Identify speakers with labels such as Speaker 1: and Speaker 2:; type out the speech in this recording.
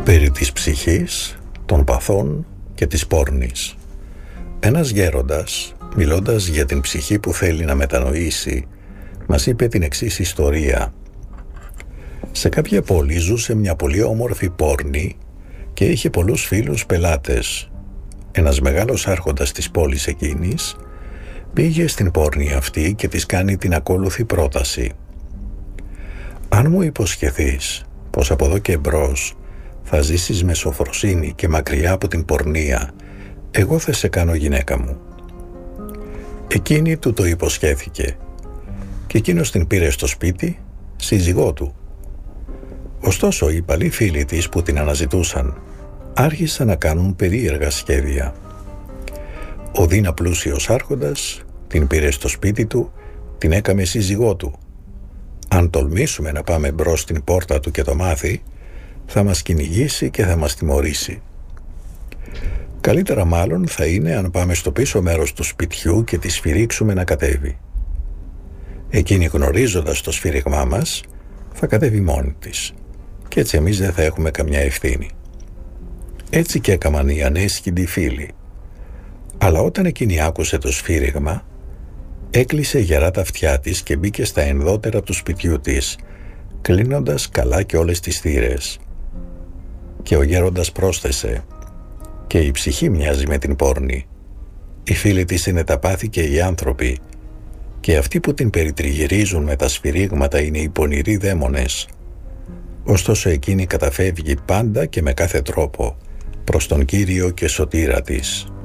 Speaker 1: Περί της ψυχής, των παθών και της πόρνης. Ένας γέροντας, μιλώντας για την ψυχή που θέλει να μετανοήσει, μας είπε την εξής ιστορία. Σε κάποια πόλη ζούσε μια πολύ όμορφη πόρνη και είχε πολλούς φίλους πελάτες. Ένας μεγάλος άρχοντας της πόλης εκείνης πήγε στην πόρνη αυτή και της κάνει την ακόλουθη πρόταση. «Αν μου υποσχεθείς πως από εδώ και εμπρός θα ζήσεις με σοφροσύνη και μακριά από την πορνεία, εγώ θα σε κάνω γυναίκα μου». Εκείνη του το υποσχέθηκε και εκείνος την πήρε στο σπίτι, σύζυγό του. Ωστόσο οι παλιοί φίλοι της που την αναζητούσαν άρχισαν να κάνουν περίεργα σχέδια. Ο δίνα πλούσιος άρχοντας την πήρε στο σπίτι του, την έκαμε σύζυγό του. Αν τολμήσουμε να πάμε μπρος στην πόρτα του και το μάθει, θα μας κυνηγήσει και θα μας τιμωρήσει. Καλύτερα μάλλον θα είναι αν πάμε στο πίσω μέρος του σπιτιού και τη σφυρίξουμε να κατέβει. Εκείνη, γνωρίζοντας το σφύριγμά μας, θα κατέβει μόνη της και έτσι εμείς δεν θα έχουμε καμιά ευθύνη. Έτσι και έκαναν οι ανέσχυντοι φίλοι. Αλλά όταν εκείνη άκουσε το σφύριγμα, έκλεισε γερά τα αυτιά της και μπήκε στα ενδότερα του σπιτιού της, κλείνοντας καλά και όλες τις θύρες. Και ο γέροντας πρόσθεσε: «Και η ψυχή μοιάζει με την πόρνη. Οι φίλοι της είναι τα πάθη και οι άνθρωποι, και αυτοί που την περιτριγυρίζουν με τα σφυρίγματα είναι οι πονηροί δαίμονες. Ωστόσο εκείνη καταφεύγει πάντα και με κάθε τρόπο προς τον Κύριο και Σωτήρα της».